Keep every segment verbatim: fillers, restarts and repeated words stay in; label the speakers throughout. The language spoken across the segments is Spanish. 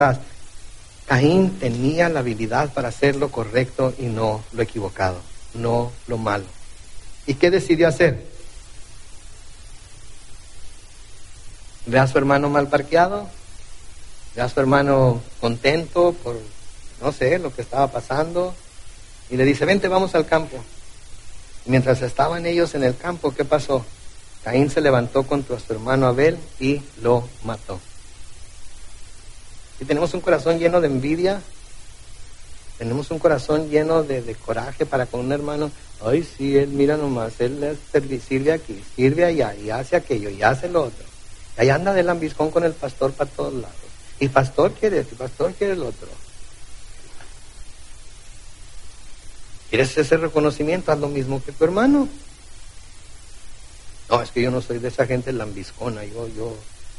Speaker 1: Caín tenía la habilidad para hacer lo correcto y no lo equivocado, no lo malo. ¿Y qué decidió hacer? Ve a su hermano mal parqueado, ve a su hermano contento por, no sé, lo que estaba pasando, y le dice, vente, vamos al campo. Y mientras estaban ellos en el campo, ¿qué pasó? Caín se levantó contra su hermano Abel y lo mató. Si tenemos un corazón lleno de envidia, tenemos un corazón lleno de, de coraje para con un hermano, ay sí, él mira nomás, él sirve aquí, sirve allá, y hace aquello, y hace lo otro. Y ahí anda de lambiscón con el pastor para todos lados. Y pastor quiere esto, y pastor quiere el otro. ¿Quieres ese reconocimiento? Haz lo mismo que tu hermano. No, es que yo no soy de esa gente lambiscona, yo, yo...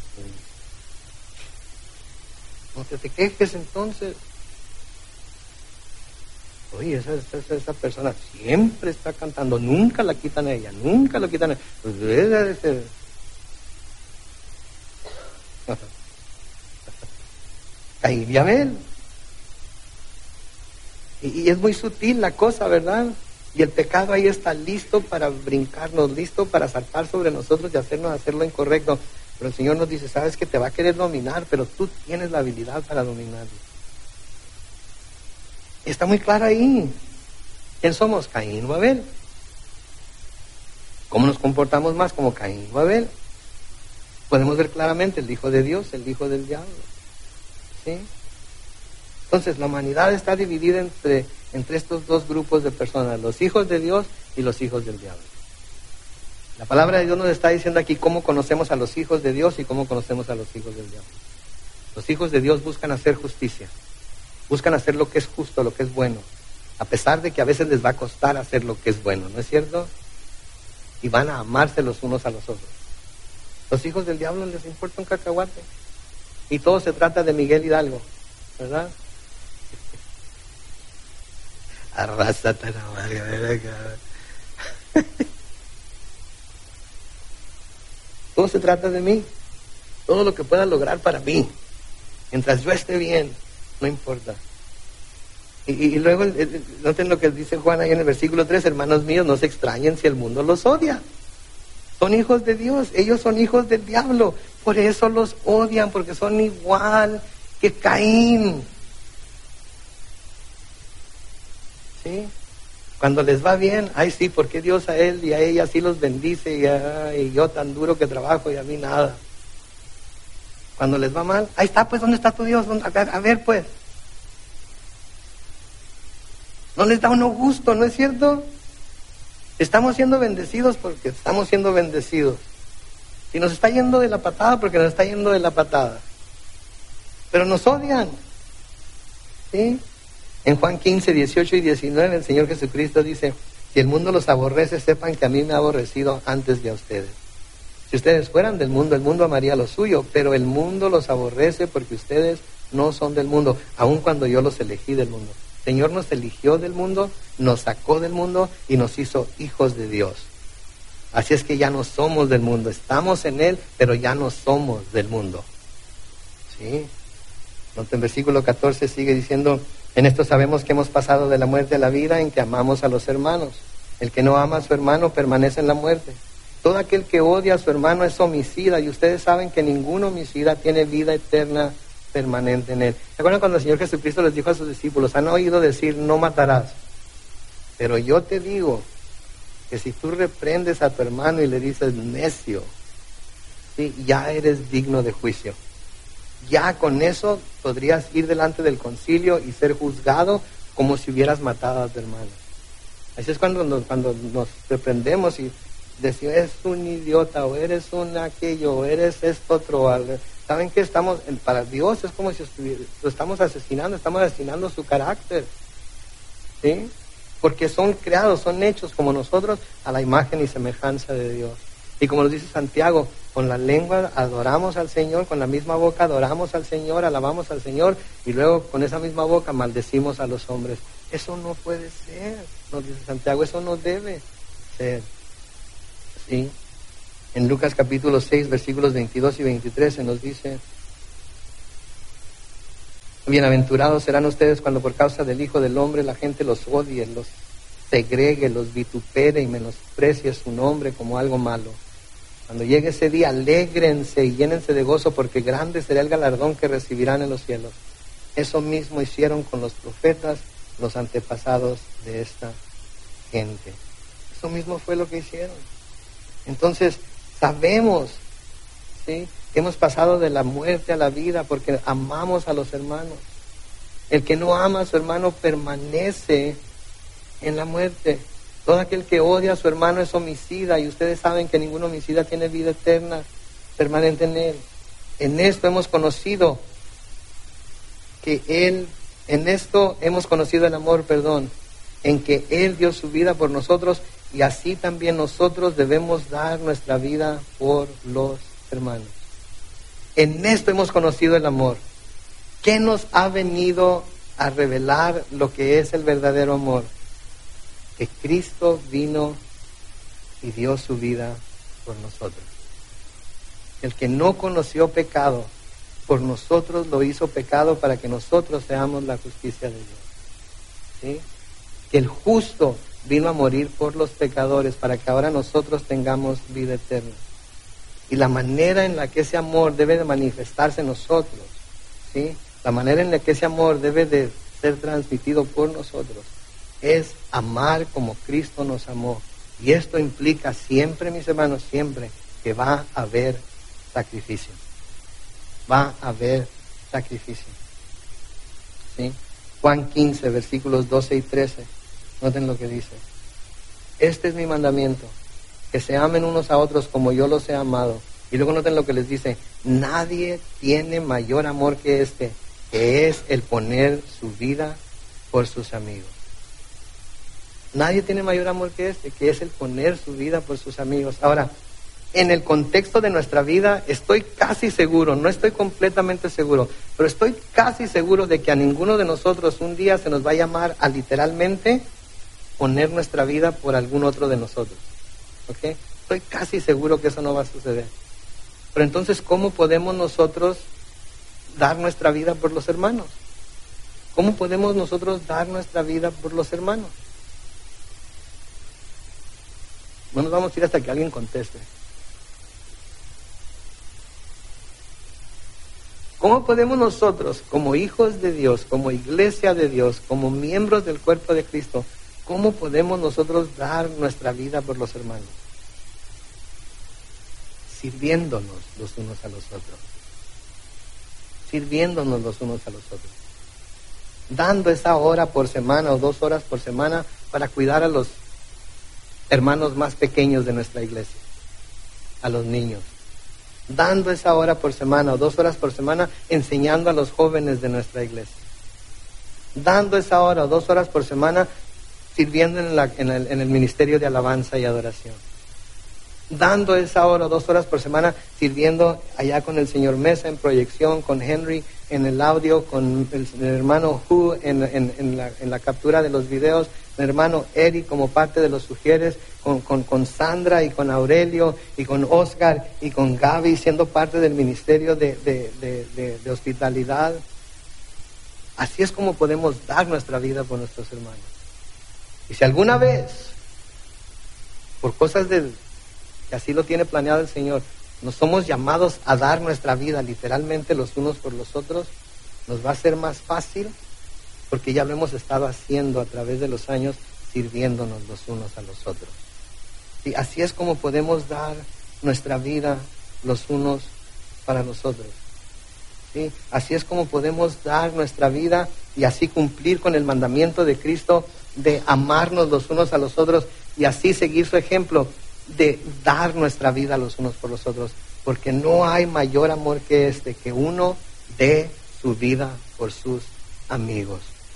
Speaker 1: No te, te quejes entonces. Oye, esa, esa, esa persona siempre está cantando, nunca la quitan a ella, nunca la quitan a ella. Pues debe ser. Caín y Abel. Y, y es muy sutil la cosa, ¿verdad? Y el pecado ahí está listo para brincarnos, listo para saltar sobre nosotros y hacernos hacer lo incorrecto. Pero el Señor nos dice, sabes que te va a querer dominar, pero tú tienes la habilidad para dominarlo. Está muy claro ahí. ¿Quién somos? Caín o Abel. ¿Cómo nos comportamos más como Caín o Abel? Podemos ver claramente el Hijo de Dios, el Hijo del diablo. ¿Sí? Entonces la humanidad está dividida entre, entre estos dos grupos de personas, los hijos de Dios y los hijos del diablo. La palabra de Dios nos está diciendo aquí cómo conocemos a los hijos de Dios y cómo conocemos a los hijos del diablo. Los hijos de Dios buscan hacer justicia, buscan hacer lo que es justo, lo que es bueno, a pesar de que a veces les va a costar hacer lo que es bueno, ¿no es cierto? Y van a amarse los unos a los otros. Los hijos del diablo les importa un cacahuate. Y todo se trata de Miguel Hidalgo, ¿verdad? Arrásate la madre, ¿verdad? Todo se trata de mí. Todo lo que pueda lograr para mí. Mientras yo esté bien, no importa. Y, y, y luego, noten lo que dice Juan ahí en el versículo tres, hermanos míos, no se extrañen si el mundo los odia. Son hijos de Dios, ellos son hijos del diablo. Por eso los odian, porque son igual que Caín. ¿Sí? Cuando les va bien, ay sí, porque Dios a él y a ella sí los bendice y, a, y yo tan duro que trabajo y a mí nada. Cuando les va mal, ahí está, pues, ¿dónde está tu Dios? A ver, a ver, pues. No les da uno gusto, ¿no es cierto? Estamos siendo bendecidos porque estamos siendo bendecidos. Y nos está yendo de la patada porque nos está yendo de la patada. Pero nos odian. ¿Sí? En Juan quince, dieciocho y diecinueve, el Señor Jesucristo dice, si el mundo los aborrece, sepan que a mí me ha aborrecido antes de a ustedes. Si ustedes fueran del mundo, el mundo amaría lo suyo, pero el mundo los aborrece porque ustedes no son del mundo, aun cuando yo los elegí del mundo. El Señor nos eligió del mundo, nos sacó del mundo y nos hizo hijos de Dios. Así es que ya no somos del mundo, estamos en Él, pero ya no somos del mundo. ¿Sí? En versículo catorce sigue diciendo, en esto sabemos que hemos pasado de la muerte a la vida, en que amamos a los hermanos. El que no ama a su hermano permanece en la muerte. Todo aquel que odia a su hermano es homicida, y ustedes saben que ningún homicida tiene vida eterna permanente en él. ¿Se acuerdan cuando el Señor Jesucristo les dijo a sus discípulos, han oído decir, no matarás? Pero yo te digo que si tú reprendes a tu hermano y le dices necio, ¿sí? Ya eres digno de juicio. Ya con eso podrías ir delante del concilio y ser juzgado como si hubieras matado a tu hermano. Así es cuando nos, cuando nos reprendemos y decimos, eres un idiota, o eres un aquello, o eres esto otro. ¿Saben qué? Estamos, para Dios es como si lo estamos asesinando, estamos asesinando su carácter. ¿Sí? Porque son creados, son hechos como nosotros a la imagen y semejanza de Dios. Y como nos dice Santiago, con la lengua adoramos al Señor, con la misma boca adoramos al Señor, alabamos al Señor, y luego con esa misma boca maldecimos a los hombres. Eso no puede ser, nos dice Santiago, eso no debe ser. ¿Sí? En Lucas capítulo seis, versículos veintidós y veintitrés se nos dice, Bienaventurados serán ustedes cuando por causa del Hijo del Hombre la gente los odie, los segregue, los vitupere y menosprecie su nombre como algo malo. Cuando llegue ese día, alégrense y llénense de gozo, porque grande será el galardón que recibirán en los cielos. Eso mismo hicieron con los profetas, los antepasados de esta gente. Eso mismo fue lo que hicieron. Entonces, sabemos, ¿sí?, que hemos pasado de la muerte a la vida porque amamos a los hermanos. El que no ama a su hermano permanece en la muerte. Todo aquel que odia a su hermano es homicida, y ustedes saben que ningún homicida tiene vida eterna permanente en él. En esto hemos conocido que él, en esto hemos conocido el amor, perdón, en que él dio su vida por nosotros, y así también nosotros debemos dar nuestra vida por los hermanos. En esto hemos conocido el amor. ¿Qué nos ha venido a revelar lo que es el verdadero amor? Que Cristo vino y dio su vida por nosotros. El que no conoció pecado, por nosotros lo hizo pecado para que nosotros seamos la justicia de Dios. ¿Sí? Que el justo vino a morir por los pecadores para que ahora nosotros tengamos vida eterna. Y la manera en la que ese amor debe de manifestarse en nosotros, ¿sí?, la manera en la que ese amor debe de ser transmitido por nosotros, es amar como Cristo nos amó. Y esto implica siempre, mis hermanos, siempre, que va a haber sacrificio. Va a haber sacrificio. ¿Sí? Juan quince, versículos doce y trece. Noten lo que dice. Este es mi mandamiento, que se amen unos a otros como yo los he amado. Y luego noten lo que les dice. Nadie tiene mayor amor que este, que es el poner su vida por sus amigos. Nadie tiene mayor amor que este, que es el poner su vida por sus amigos. Ahora, en el contexto de nuestra vida, estoy casi seguro, no estoy completamente seguro, pero estoy casi seguro de que a ninguno de nosotros un día se nos va a llamar a literalmente poner nuestra vida por algún otro de nosotros. ¿Ok? Estoy casi seguro que eso no va a suceder. Pero entonces, ¿cómo podemos nosotros dar nuestra vida por los hermanos? ¿Cómo podemos nosotros dar nuestra vida por los hermanos? No nos vamos a ir hasta que alguien conteste. ¿Cómo podemos nosotros, como hijos de Dios, como iglesia de Dios, como miembros del cuerpo de Cristo, cómo podemos nosotros dar nuestra vida por los hermanos? Sirviéndonos los unos a los otros. Sirviéndonos los unos a los otros. Dando esa hora por semana o dos horas por semana para cuidar a los hermanos más pequeños de nuestra iglesia, a los niños. Dando esa hora por semana o dos horas por semana enseñando a los jóvenes de nuestra iglesia. Dando esa hora o dos horas por semana sirviendo en, la, en, el, en el ministerio de alabanza y adoración. Dando esa hora o dos horas por semana sirviendo allá con el señor Mesa en proyección, con Henry en el audio, con el, el hermano Hu en, en, en, la, en la captura de los videos, el hermano Eric como parte de los sugieres, con, con, con Sandra y con Aurelio y con Oscar y con Gaby siendo parte del ministerio de, de, de, de, de hospitalidad. Así es como podemos dar nuestra vida por nuestros hermanos. Y si alguna vez, por cosas de, que así lo tiene planeado el Señor, nos somos llamados a dar nuestra vida literalmente los unos por los otros, nos va a ser más fácil porque ya lo hemos estado haciendo a través de los años, sirviéndonos los unos a los otros. Y así es como podemos dar nuestra vida los unos para los otros. ¿Sí? Así es como podemos dar nuestra vida y así cumplir con el mandamiento de Cristo de amarnos los unos a los otros y así seguir su ejemplo de dar nuestra vida los unos por los otros, porque no hay mayor amor que este, que uno dé su vida por sus amigos.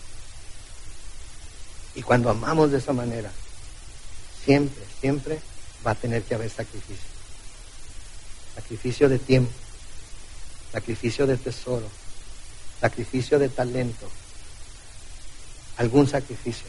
Speaker 1: Y cuando amamos de esa manera, siempre, siempre va a tener que haber sacrificio. Sacrificio de tiempo, sacrificio de tesoro, sacrificio de talento, algún sacrificio.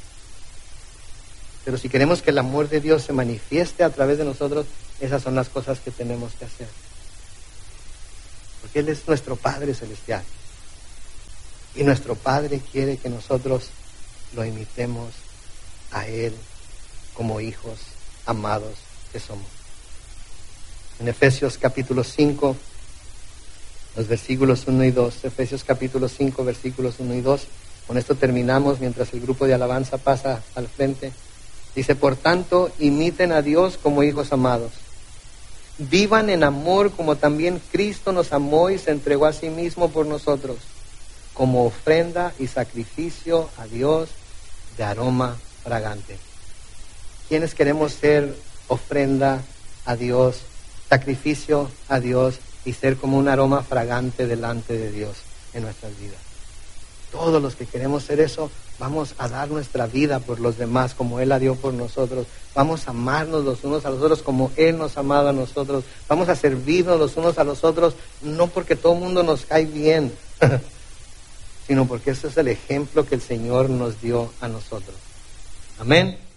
Speaker 1: Pero si queremos que el amor de Dios se manifieste a través de nosotros, esas son las cosas que tenemos que hacer. Porque Él es nuestro Padre Celestial. Y nuestro Padre quiere que nosotros lo imitemos a Él como hijos amados que somos. En Efesios capítulo cinco, los versículos uno y dos, Efesios capítulo cinco, versículos uno y dos, con esto terminamos mientras el grupo de alabanza pasa al frente. Dice, por tanto, imiten a Dios como hijos amados. Vivan en amor como también Cristo nos amó y se entregó a sí mismo por nosotros, como ofrenda y sacrificio a Dios de aroma fragante. ¿Quiénes queremos ser ofrenda a Dios, sacrificio a Dios y ser como un aroma fragante delante de Dios en nuestras vidas? Todos los que queremos ser eso, vamos a dar nuestra vida por los demás como Él la dio por nosotros. Vamos a amarnos los unos a los otros como Él nos ha amado a nosotros. Vamos a servirnos los unos a los otros, no porque todo el mundo nos cae bien, sino porque ese es el ejemplo que el Señor nos dio a nosotros. Amén.